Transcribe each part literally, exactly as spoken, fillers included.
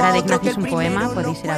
obra de Ignacio es un poema, podéis ir a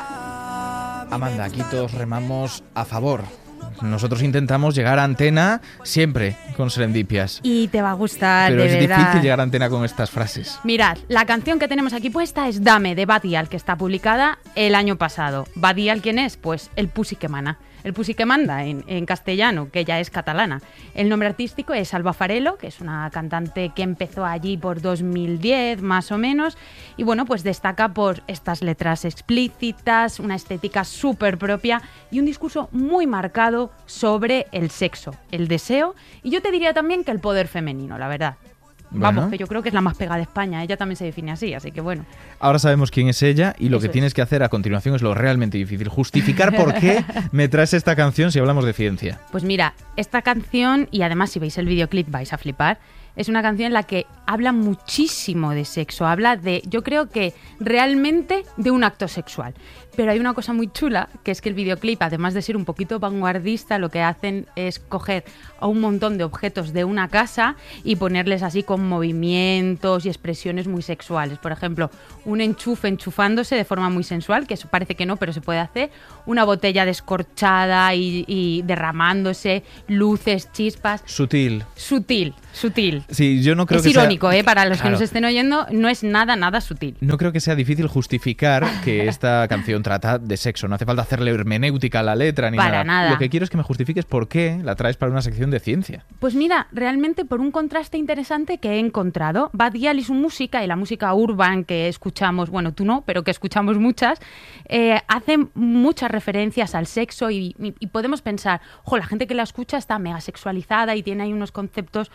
verla. Amanda, aquí todos remamos a favor. Nosotros intentamos llegar a antena siempre con Serendipias. Y te va a gustar, pero de es verdad. difícil llegar a antena con estas frases. Mirad, la canción que tenemos aquí puesta es Dame, de Badial, que está publicada el año pasado. ¿Badial quién es? Pues el Pussy que mana. El Pussy que manda en, en castellano, que ya es catalana. El nombre artístico es Alba Farelo, que es una cantante que empezó allí por dos mil diez, más o menos. Y bueno, pues destaca por estas letras explícitas, una estética súper propia y un discurso muy marcado sobre el sexo, el deseo y yo te diría también que el poder femenino, la verdad. Bueno. Vamos, que yo creo que es la más pegada de España. Ella también se define así, así que bueno. Ahora sabemos quién es ella y lo Eso que tienes es. que hacer a continuación es lo realmente difícil. Justificar por qué me traes esta canción si hablamos de ciencia. Pues mira, esta canción, y además si veis el videoclip vais a flipar, es una canción en la que habla muchísimo de sexo. Habla de, yo creo que realmente de un acto sexual. Pero hay una cosa muy chula, que es que el videoclip, además de ser un poquito vanguardista, lo que hacen es coger a un montón de objetos de una casa y ponerles así con movimientos y expresiones muy sexuales. Por ejemplo, un enchufe enchufándose de forma muy sensual, que eso parece que no, pero se puede hacer. Una botella descorchada y, y derramándose, luces, chispas. Sutil. Sutil, sutil. Sí, yo no creo es que irónico, sea... ¿eh? Para los Claro. que nos estén oyendo, no es nada, nada sutil. No creo que sea difícil justificar que esta canción trata de sexo. No hace falta hacerle hermenéutica a la letra ni Para nada. Lo que quiero es que me justifiques por qué la traes para una sección de ciencia. Pues mira, realmente por un contraste interesante que he encontrado. Badial y su música, y la música urban que escuchamos, bueno, tú no, pero que escuchamos muchas, eh, hacen muchas referencias al sexo y, y, y podemos pensar, ojo, la gente que la escucha está mega sexualizada y tiene ahí unos conceptos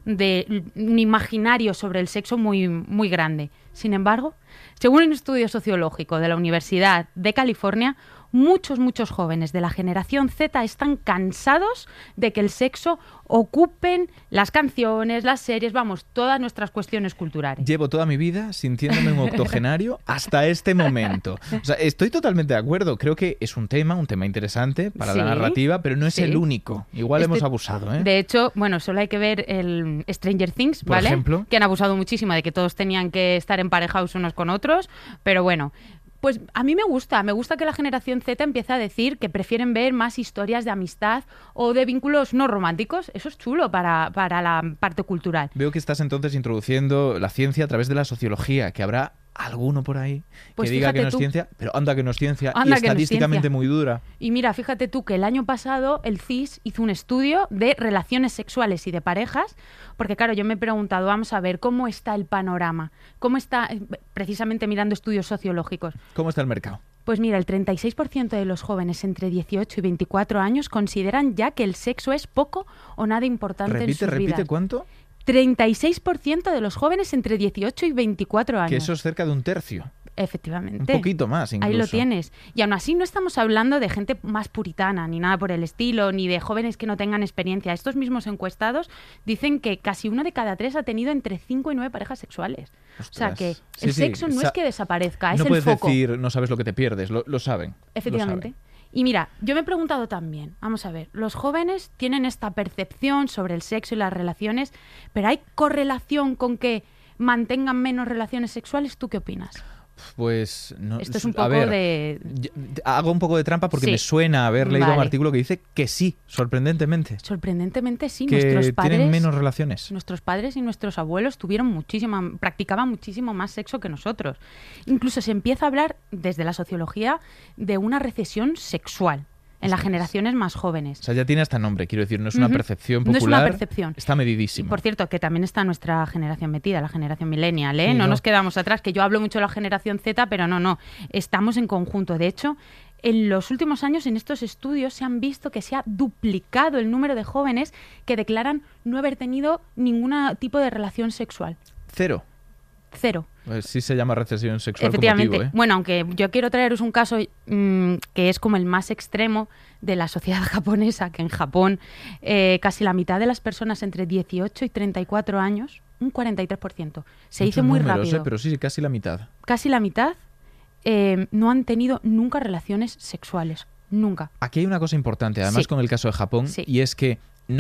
de un imaginario sobre el sexo muy, muy grande. Sin embargo, según un estudio sociológico de la Universidad de California, muchos, muchos jóvenes de la generación Z están cansados de que el sexo ocupen las canciones, las series, vamos, todas nuestras cuestiones culturales. Llevo toda mi vida sintiéndome un octogenario hasta este momento. O sea, estoy totalmente de acuerdo. Creo que es un tema, un tema interesante para Sí, la narrativa, pero no es sí. el único. Igual Este- hemos abusado, ¿eh? De hecho, bueno, solo hay que ver el Stranger Things, Por ¿vale? ejemplo. Que han abusado muchísimo de que todos tenían que estar emparejados unos con otros, pero bueno. Pues a mí me gusta, me gusta que la generación Z empiece a decir que prefieren ver más historias de amistad o de vínculos no románticos. Eso es chulo para, para la parte cultural. Veo que estás entonces introduciendo la ciencia a través de la sociología, que habrá alguno por ahí Pues que diga que fíjate no es tú. ciencia, pero anda que no es ciencia Anda y que no es estadísticamente ciencia. muy dura. Y mira, fíjate tú que el año pasado el C I S hizo un estudio de relaciones sexuales y de parejas, porque claro, yo me he preguntado, vamos a ver, ¿cómo está el panorama? ¿Cómo está, eh, precisamente mirando estudios sociológicos? ¿Cómo está el mercado? Pues mira, el treinta y seis por ciento de los jóvenes entre dieciocho y veinticuatro años consideran ya que el sexo es poco o nada importante en Repite, sus repite, vidas. ¿cuánto? treinta y seis por ciento de los jóvenes entre dieciocho y veinticuatro años. Que eso es cerca de un tercio. Efectivamente. Un poquito más, incluso. Ahí lo tienes. Y aún así no estamos hablando de gente más puritana, ni nada por el estilo, ni de jóvenes que no tengan experiencia. Estos mismos encuestados dicen que casi uno de cada tres ha tenido entre cinco y nueve parejas sexuales. Ostras. O sea que Sí, el sí. sexo no Sa- es que desaparezca, es no el puedes foco. decir, no sabes lo que te pierdes, lo, lo saben. Efectivamente. Lo saben. Y mira, yo me he preguntado también, vamos a ver, los jóvenes tienen esta percepción sobre el sexo y las relaciones, pero ¿hay correlación con que mantengan menos relaciones sexuales? ¿Tú qué opinas? Pues no, Esto es un a poco ver, de... yo- hago un poco de trampa porque Sí. me suena haber leído un Vale. artículo que dice que sí, sorprendentemente, Sorprendentemente sí, que nuestros padres... tienen menos relaciones. Nuestros padres y nuestros abuelos tuvieron muchísima, practicaban muchísimo más sexo que nosotros. Incluso se empieza a hablar desde la sociología de una recesión sexual en las Ostras. generaciones más jóvenes. O sea, ya tiene hasta nombre, quiero decir, no es una Ujú. percepción No popular. es una percepción. Está Y medidísimo. por cierto, que también está nuestra generación metida, la generación millennial, ¿eh? Sí, no, no. nos quedamos atrás, que yo hablo mucho de la generación Z, pero no, no, estamos en conjunto. De hecho, en los últimos años, en estos estudios, se han visto que se ha duplicado el número de jóvenes que declaran no haber tenido ningún tipo de relación sexual. Cero. Cero. Pues sí se llama recesión sexual con Efectivamente. motivo, ¿eh? Bueno, aunque yo quiero traeros un caso mmm, que es como el más extremo de la sociedad japonesa, que en Japón eh, casi la mitad de las personas entre dieciocho y treinta y cuatro años, un cuarenta y tres por ciento, se dice Muchos muy números, rápido, ¿eh? Pero sí, sí, casi la mitad. casi la mitad eh, no han tenido nunca relaciones sexuales. Nunca. Aquí hay una cosa importante, además Sí. con el caso de Japón, Sí. y es que no es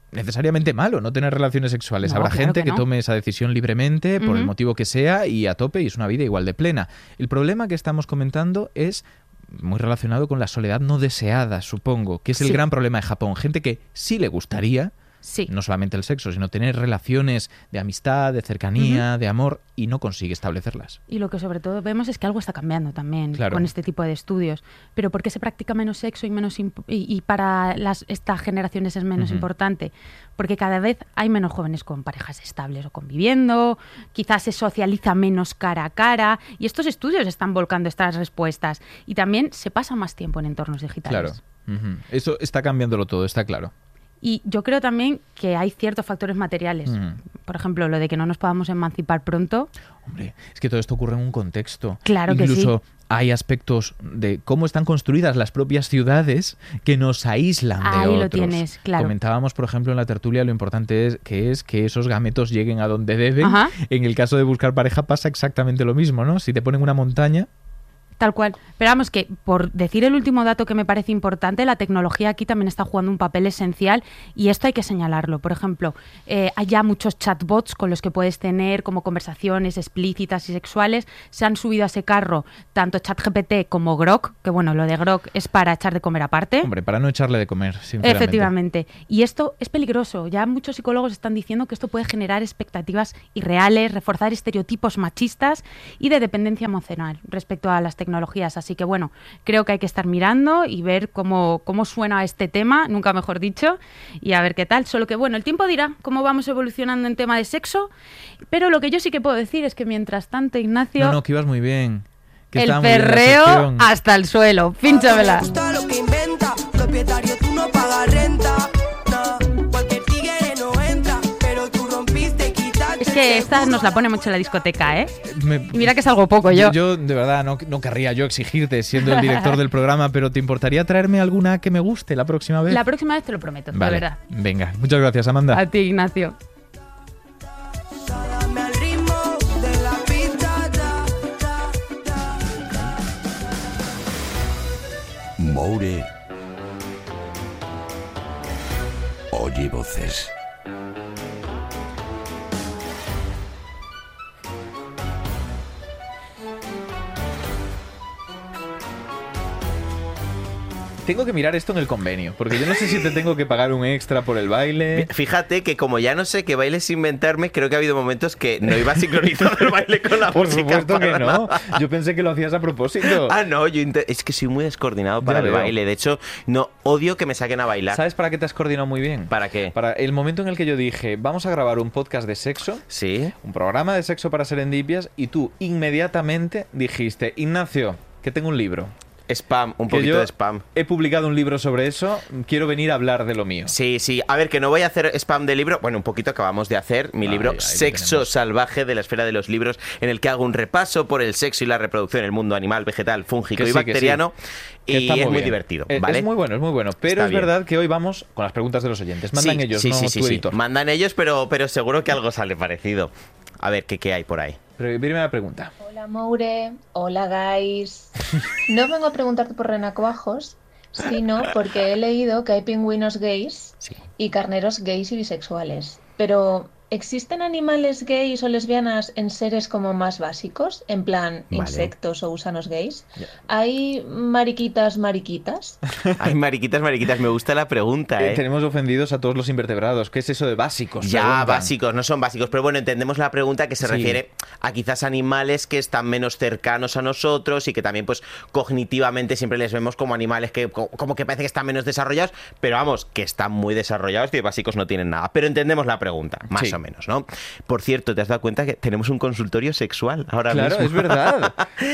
necesariamente malo no tener relaciones sexuales. No, Habrá claro gente que que no. tome esa decisión libremente, por Ujú. el motivo que sea, y a tope, y es una vida igual de plena. El problema que estamos comentando es muy relacionado con la soledad no deseada, supongo, que es el Sí. gran problema de Japón. Gente que sí le gustaría, Sí. no solamente el sexo, sino tener relaciones de amistad, de cercanía, de amor, y no consigue establecerlas. Y lo que sobre todo vemos es que algo está cambiando también Claro. con este tipo de estudios. Pero ¿por qué se practica menos sexo y menos imp- y, y para las, estas generaciones es menos Ujú. importante? Porque cada vez hay menos jóvenes con parejas estables o conviviendo, quizás se socializa menos cara a cara, y estos estudios están volcando estas respuestas. Y también se pasa más tiempo en entornos digitales. Claro. Ujú. Eso está cambiándolo todo, está claro. Y yo creo también que hay ciertos factores materiales. Mm. Por ejemplo, lo de que no nos podamos emancipar pronto. Hombre, es que todo esto ocurre en un contexto. Claro que Incluso hay aspectos de cómo están construidas las propias ciudades que nos aíslan de Ahí otros. lo tienes, claro. Comentábamos, por ejemplo, en la tertulia lo importante es que es que esos gametos lleguen a donde deben. Ajá. En el caso de buscar pareja pasa exactamente lo mismo, ¿no? Si te ponen una montaña... Tal cual. Pero vamos, que por decir el último dato que me parece importante, la tecnología aquí también está jugando un papel esencial y esto hay que señalarlo. Por ejemplo, eh, hay ya muchos chatbots con los que puedes tener como conversaciones explícitas y sexuales. Se han subido a ese carro tanto ChatGPT como Grok, que bueno, lo de Grok es para echar de comer aparte. Hombre, para no echarle de comer, sinceramente. Efectivamente. Y esto es peligroso. Ya muchos psicólogos están diciendo que esto puede generar expectativas irreales, reforzar estereotipos machistas y de dependencia emocional respecto a las tecnologías. Así que bueno, creo que hay que estar mirando y ver cómo, cómo suena este tema, nunca mejor dicho, y a ver qué tal. Solo que bueno, el tiempo dirá cómo vamos evolucionando en tema de sexo, pero lo que yo sí que puedo decir es que mientras tanto, Ignacio, No, no, que ibas muy bien. Que el estaba muy bien la perreo sección. hasta el suelo. Pínchamela. Me gusta lo que inventa, propietario tú no pagas renta. No, cualquier tigre no entra, pero tú rompiste, quitaste. Es que esta nos la pone mucho en la discoteca, ¿eh? Me- Y mira que salgo poco yo. Yo, de verdad, no, no querría yo exigirte siendo el director del programa, pero ¿te importaría traerme alguna que me guste la próxima vez? La próxima vez te lo prometo, Vale, de verdad. venga. Muchas gracias, Amanda. A ti, Ignacio. Dame al ritmo de la pista. Da, da, da. Moure oye voces. Tengo que mirar esto en el convenio, porque yo no sé si te tengo que pagar un extra por el baile. Fíjate que como ya no sé qué bailes inventarme, creo que ha habido momentos que no iba sincronizado el baile con la Por música. supuesto que para no. nada. Yo pensé que lo hacías a propósito. Ah, no, yo inte- es que soy muy descoordinado para Ya el veo. baile. De hecho, no odio que me saquen a bailar. ¿Sabes para qué te has coordinado muy bien? ¿Para qué? Para el momento en el que yo dije, vamos a grabar un podcast de sexo, Sí. un programa de sexo para serendipias, y tú inmediatamente dijiste, Ignacio, que tengo un libro. Spam, un Que poquito yo de spam. he publicado un libro sobre eso, quiero venir a hablar de lo mío. Sí, sí. A ver, que no voy a hacer spam de libro. Bueno, un poquito acabamos de hacer mi Ay, libro ahí lo Sexo tenemos. Salvaje de la Esfera de los Libros, en el que hago un repaso por el sexo y la reproducción en el mundo animal, vegetal, fúngico Que y sí, que sí. bacteriano. Que Y está es muy bien. divertido, Es- ¿vale? Es muy bueno, es muy bueno. Pero Está es bien. verdad que hoy vamos con las preguntas de los oyentes. Mandan Sí, ellos, sí, no sí, sí, tu sí. editor. Mandan ellos, pero, pero seguro que algo sale parecido. A ver, ¿qué, qué hay por ahí? Pero primera pregunta. Hola Moure, hola guys. No vengo a preguntarte por renacuajos, sino porque he leído que hay pingüinos gays Sí. y carneros gays y bisexuales. Pero, ¿existen animales gays o lesbianas en seres como más básicos? En plan, Vale. insectos o gusanos gays. ¿Hay mariquitas mariquitas? Ay, mariquitas, mariquitas, me gusta la pregunta, Eh, ¿eh? tenemos ofendidos a todos los invertebrados. ¿Qué es eso de básicos? Ya, Preguntan. básicos, no son básicos, pero bueno, entendemos la pregunta que se Sí. refiere a quizás animales que están menos cercanos a nosotros y que también, pues, cognitivamente siempre les vemos como animales que co- como que parece que están menos desarrollados, pero vamos, que están muy desarrollados y de básicos no tienen nada. Pero entendemos la pregunta, más Sí. o menos, ¿no? Por cierto, ¿te has dado cuenta que tenemos un consultorio sexual ahora Claro, mismo? es verdad.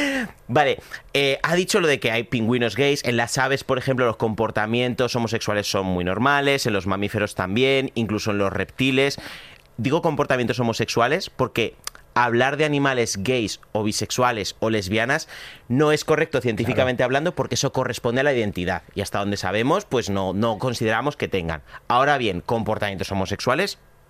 Vale, eh, ha dicho lo de que hay pingüinos gays. En las aves, por ejemplo, los comportamientos homosexuales son muy normales, en los mamíferos también, incluso en los reptiles. Digo comportamientos homosexuales porque hablar de animales gays o bisexuales o lesbianas no es correcto científicamente hablando, porque eso corresponde a la identidad. Y hasta donde sabemos, pues no, no consideramos que tengan. Ahora bien, comportamientos homosexuales,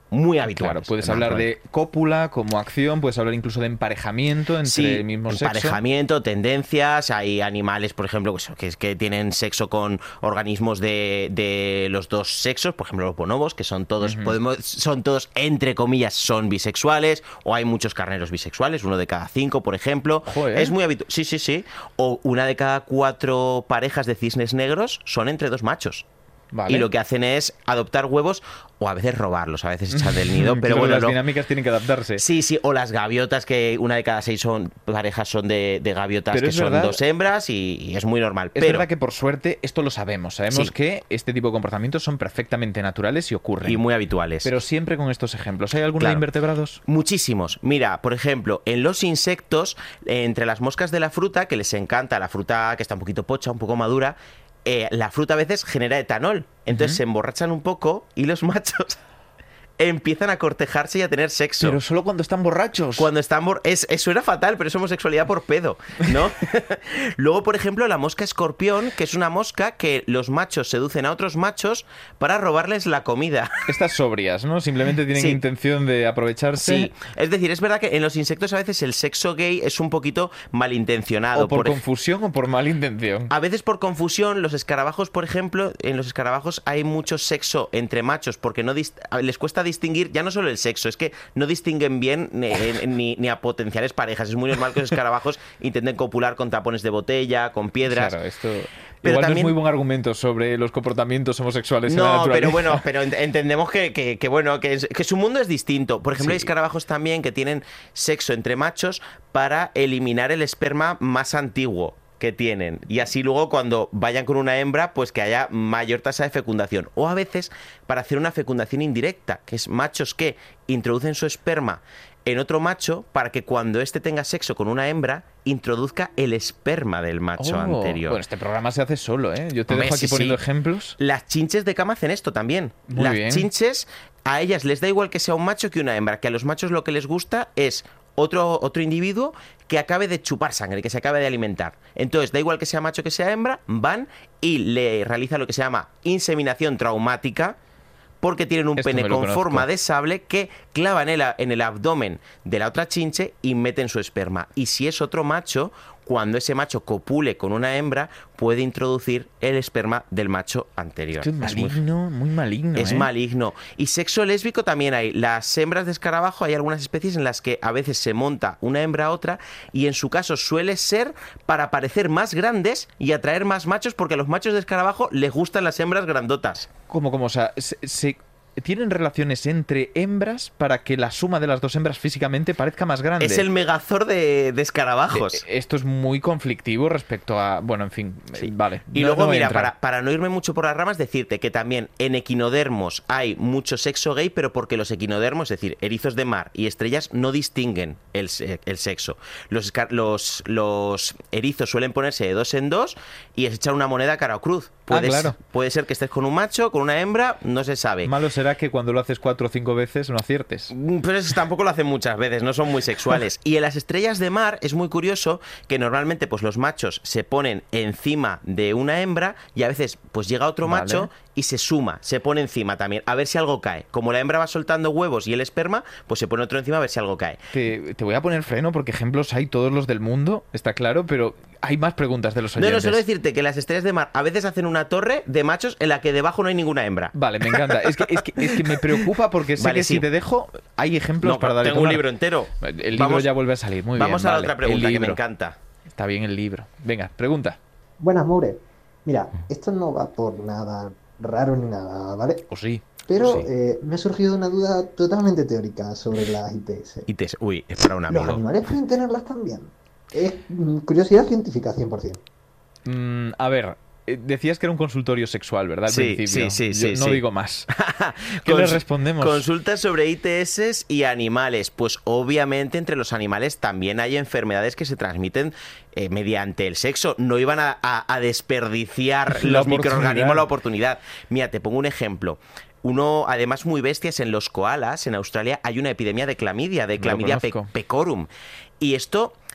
muy habituales. Claro, puedes además, hablar de cópula como acción, puedes hablar incluso de emparejamiento entre sí, el mismo sexo. emparejamiento, tendencias, hay animales, por ejemplo, pues, que, que tienen sexo con organismos de, de los dos sexos, por ejemplo los bonobos, que son todos, uh-huh. podemos, son todos, entre comillas, son bisexuales, o hay muchos carneros bisexuales, uno de cada cinco, por ejemplo. Joder. Es muy habitual, sí, sí, sí. O una de cada cuatro parejas de cisnes negros son entre dos machos. Vale. Y lo que hacen es adoptar huevos o a veces robarlos, a veces echar del nido, pero claro, bueno, las no. dinámicas tienen que adaptarse. Sí, sí, o las gaviotas, que una de cada seis son parejas son de, de gaviotas, pero que son verdad, dos hembras y, y es muy normal. Es pero... verdad que por suerte esto lo sabemos, sabemos sí. que este tipo de comportamientos son perfectamente naturales y ocurren. Y muy habituales. Pero siempre con estos ejemplos. ¿Hay alguno claro. de invertebrados? Muchísimos. Mira, por ejemplo, en los insectos, entre las moscas de la fruta, que les encanta la fruta que está un poquito pocha, un poco madura, Eh, la fruta a veces genera etanol. Entonces uh-huh. se emborrachan un poco y los machos empiezan a cortejarse y a tener sexo. Pero solo cuando están borrachos. Cuando están bor- es, es suena fatal, pero es homosexualidad por pedo, ¿no? Luego, por ejemplo, la mosca escorpión, que es una mosca que los machos seducen a otros machos para robarles la comida. Estas sobrias, ¿no? Simplemente tienen sí. intención de aprovecharse. Sí, es decir, es verdad que en los insectos a veces el sexo gay es un poquito malintencionado. O por, por confusión o por mala intención. A veces por confusión, los escarabajos, por ejemplo, en los escarabajos hay mucho sexo entre machos porque no dist- les cuesta distinguir ya no solo el sexo, es que no distinguen bien ni, ni, ni a potenciales parejas. Es muy normal que los escarabajos intenten copular con tapones de botella, con piedras. Claro, esto... Pero Igual también... no es muy buen argumento sobre los comportamientos homosexuales en la No, naturaleza. pero bueno, pero ent- entendemos que, que, que bueno, que, es- que su mundo es distinto. Por ejemplo, Sí. hay escarabajos también que tienen sexo entre machos para eliminar el esperma más antiguo que tienen, y así luego cuando vayan con una hembra pues que haya mayor tasa de fecundación, o a veces para hacer una fecundación indirecta, que es machos que introducen su esperma en otro macho para que cuando éste tenga sexo con una hembra introduzca el esperma del macho Oh, anterior. Bueno, este programa se hace solo, ¿eh? Yo te Hombre, dejo aquí sí, poniendo sí. ejemplos. Las chinches de cama hacen esto también. Muy Las bien. chinches, a ellas les da igual que sea un macho que una hembra, que a los machos lo que les gusta es otro, otro individuo que acabe de chupar sangre, que se acabe de alimentar. Entonces, da igual que sea macho que sea hembra, van y le realizan lo que se llama inseminación traumática, porque tienen un Esto pene me lo con conozco. forma de sable que clavan en, la- en el abdomen de la otra chinche y meten su esperma. Y si es otro macho, cuando ese macho copule con una hembra, puede introducir el esperma del macho anterior. Esto es Es muy- maligno, muy, maligno, es ¿eh? maligno. Y sexo lésbico también hay. Las hembras de escarabajo, hay algunas especies en las que a veces se monta una hembra a otra y en su caso suele ser para parecer más grandes y atraer más machos, porque a los machos de escarabajo les gustan las hembras grandotas. ¿Cómo, cómo? O sea, se, se- tienen relaciones entre hembras para que la suma de las dos hembras físicamente parezca más grande. Es el megazord de, de escarabajos. Eh, Esto es muy conflictivo respecto a... Bueno, en fin, Sí. eh, vale. Y No- luego, no voy a mira, entrar. para, para no irme mucho por las ramas, decirte que también en equinodermos hay mucho sexo gay, pero porque los equinodermos, es decir, erizos de mar y estrellas, no distinguen el, se- el sexo. Los, esca- los, los erizos suelen ponerse de dos en dos y es echar una moneda cara o cruz. Puedes- claro. Puede ser que estés con un macho, con una hembra, no se sabe. Malo será que cuando lo haces cuatro o cinco veces no aciertes. Mm, Pero eso tampoco lo hacen muchas veces, no son muy sexuales. Y en las estrellas de mar es muy curioso que normalmente pues los machos se ponen encima de una hembra y a veces pues llega otro Vale. macho y se suma, se pone encima también, a ver si algo cae. Como la hembra va soltando huevos y el esperma, pues se pone otro encima a ver si algo cae. Te, te voy a poner freno porque ejemplos hay todos los del mundo, está claro, pero hay más preguntas de los No, no, oyentes. solo decirte que las estrellas de mar a veces hacen una torre de machos en la que debajo no hay ninguna hembra. Vale, me encanta. Es que, es que, es que me preocupa porque sé Vale, que sí. si te dejo hay ejemplos No, para dar y tengo un tomar. libro entero. El libro Vamos- ya vuelve a salir, muy Vamos bien. a la vale. otra pregunta El que me libro. encanta. Está bien el libro. Venga, pregunta. Buenas, Moure. Mira, esto no va por nada raro ni nada, ¿vale? O sí. Pero Sí. eh, me ha surgido una duda totalmente teórica sobre las I T S. Y te... Uy, es para un ¿Los amigo. animales pueden tenerlas también? Es mm, curiosidad científica, cien por ciento. Mm, a ver, eh, decías que era un consultorio sexual, ¿verdad? Al Sí, principio. sí, sí, Yo sí, no sí. digo más. ¿Qué Cons- le respondemos? Consultas sobre I T S y animales. Pues obviamente entre los animales también hay enfermedades que se transmiten eh, mediante el sexo. No iban a, a- a desperdiciar La los microorganismos oportunidad. la oportunidad. Mira, te pongo un ejemplo. Uno, además muy bestias, en los koalas, en Australia, hay una epidemia de clamidia, de Lo clamidia pe- conozco. pecorum. Y esto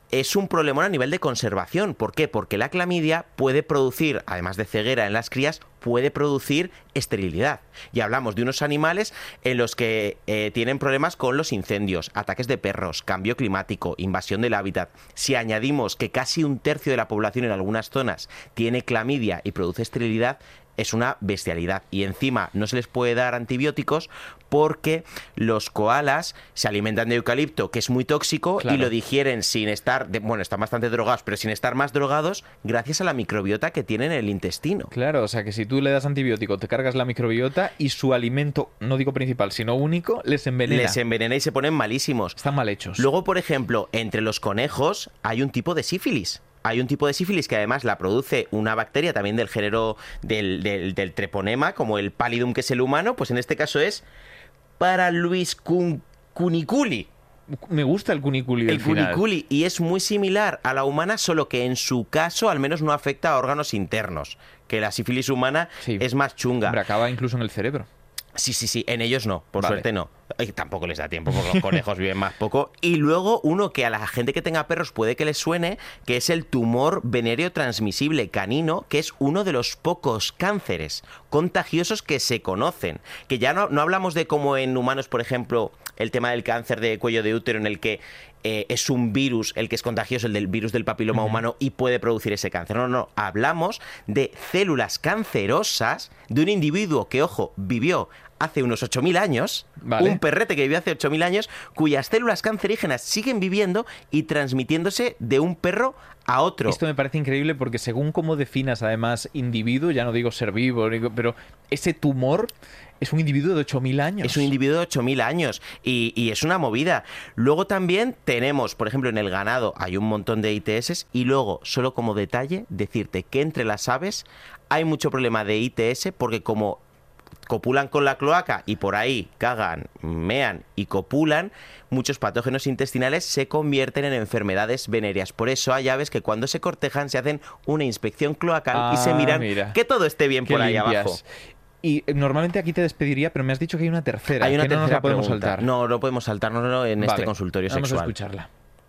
es un problemón a nivel de conservación. ¿Por qué? Porque la clamidia puede producir, además de ceguera en las crías, puede producir esterilidad. Y hablamos de unos animales en los que eh, tienen problemas con los incendios, ataques de perros, cambio climático, invasión del hábitat. Si añadimos que casi un tercio de la población en algunas zonas tiene clamidia y produce esterilidad, es una bestialidad. Y encima no se les puede dar antibióticos porque los koalas se alimentan de eucalipto, que es muy tóxico, claro, y lo digieren sin estar, de, bueno, están bastante drogados, pero sin estar más drogados gracias a la microbiota que tienen en el intestino. Claro, o sea que si tú le das antibiótico, te cargas la microbiota y su alimento, no digo principal, sino único, les envenena. Les envenena y se ponen malísimos. Están mal hechos. Luego, por ejemplo, entre los conejos hay un tipo de sífilis. Hay un tipo de sífilis que además la produce una bacteria también del género del, del, del treponema, como el pallidum, que es el humano, pues en este caso es Paraliscuniculi. Me gusta el cuniculi del El cuniculi, y es muy similar a la humana, solo que en su caso al menos no afecta a órganos internos, que la sífilis humana sí es más chunga. Hombre, acaba incluso en el cerebro. Sí, sí, sí, en ellos no, por vale. suerte no. Y tampoco les da tiempo porque los conejos viven más poco. Y luego uno que a la gente que tenga perros puede que les suene, que es el tumor venéreo transmisible canino, que es uno de los pocos cánceres contagiosos que se conocen. Que ya no, no hablamos de como en humanos, por ejemplo, el tema del cáncer de cuello de útero, en el que eh, es un virus el que es contagioso, el del virus del papiloma uh-huh. humano, y puede producir ese cáncer. No, no, hablamos de células cancerosas de un individuo que, ojo, vivió hace unos ocho mil años, vale. un perrete que vivió hace ocho mil años, cuyas células cancerígenas siguen viviendo y transmitiéndose de un perro a otro. Esto me parece increíble porque según cómo definas además individuo, ya no digo ser vivo, pero ese tumor es un individuo de ocho mil años. Es un individuo de ocho mil años y, y es una movida. Luego también tenemos, por ejemplo, en el ganado hay un montón de I T S, y luego, solo como detalle, decirte que entre las aves hay mucho problema de I T S porque como copulan con la cloaca y por ahí cagan, mean y copulan, muchos patógenos intestinales se convierten en enfermedades venéreas. Por eso hay aves que cuando se cortejan se hacen una inspección cloacal ah, y se miran mira. que todo esté bien Qué por ahí limpias. abajo. Y normalmente aquí te despediría, pero me has dicho que hay una tercera. Hay una que tercera no nos la podemos pregunta. saltar. No, no podemos saltarnos en vale. este consultorio Vamos sexual. Vamos a escucharla.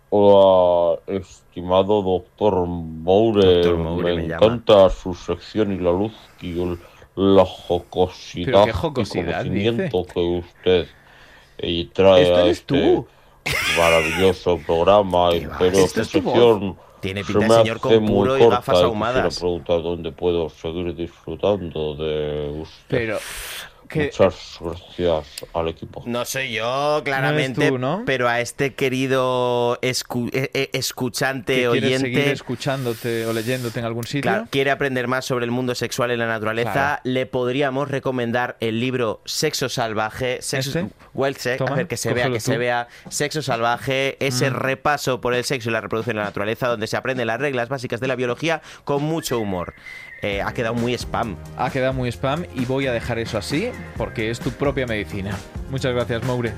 Hola, estimado doctor Moure. Doctor Moure me, me encanta llama. su sección y la luz y el, la jocosidad, ¿Pero qué jocosidad, y conocimiento dice? que usted eh, trae Esto a eres este tú. maravilloso programa. Pero Esto su es tu sección Tiene se pinta me de señor hace con muy puro y corta gafas y ahumadas. quisiera preguntar dónde puedo seguir disfrutando de usted. Pero que... Muchas gracias al equipo. No soy yo, claramente, no eres tú, ¿no? pero a este querido escu eh, eh, escuchante, ¿Que oyente... ¿Quieres seguir escuchándote o leyéndote en algún sitio? Claro, quiere aprender más sobre el mundo sexual en la naturaleza, claro. le podríamos recomendar el libro Sexo Salvaje, Sexo, ¿Este? Wild Sex, Toma, a ver, que se vea, cógelo que tú. se vea Sexo Salvaje, ese Mm. repaso por el sexo y la reproducción en la naturaleza, donde se aprenden las reglas básicas de la biología con mucho humor. Eh, ha quedado muy spam. Ha quedado muy spam y voy a dejar eso así porque es tu propia medicina. Muchas gracias, Moure.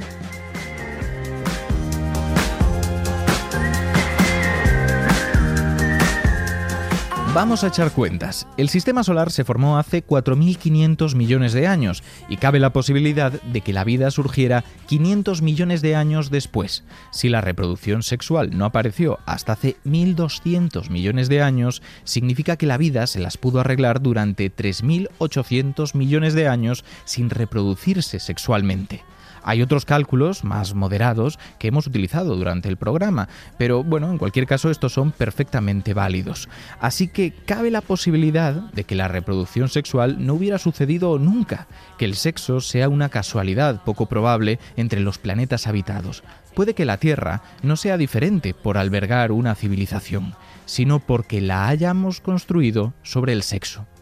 Vamos a echar cuentas. El sistema solar se formó hace cuatro mil quinientos millones de años y cabe la posibilidad de que la vida surgiera quinientos millones de años después. Si la reproducción sexual no apareció hasta hace mil doscientos millones de años, significa que la vida se las pudo arreglar durante tres mil ochocientos millones de años sin reproducirse sexualmente. Hay otros cálculos más moderados que hemos utilizado durante el programa, pero bueno, en cualquier caso estos son perfectamente válidos. Así que cabe la posibilidad de que la reproducción sexual no hubiera sucedido nunca, que el sexo sea una casualidad poco probable entre los planetas habitados. Puede que la Tierra no sea diferente por albergar una civilización, sino porque la hayamos construido sobre el sexo.